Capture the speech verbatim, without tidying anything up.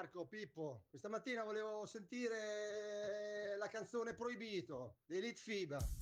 Marco, Pippo, questa mattina volevo sentire la canzone Proibito dei Litfiba.